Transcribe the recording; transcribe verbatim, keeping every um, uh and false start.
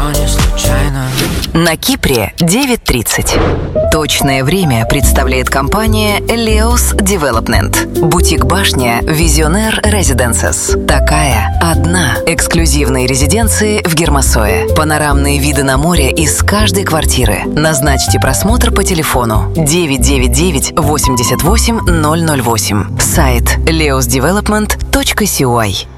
не случайно. На Кипре девять тридцать. Точное время представляет компания Leos Development. Бутик-башня Visionaire Residences. Такая одна. Эксклюзивные резиденции в Гермосое. Панорамные виды на море из каждой квартиры. Назначьте просмотр по телефону девять девять девять восемьдесят восемь ноль ноль восемь. Сайт leos development точка си ой.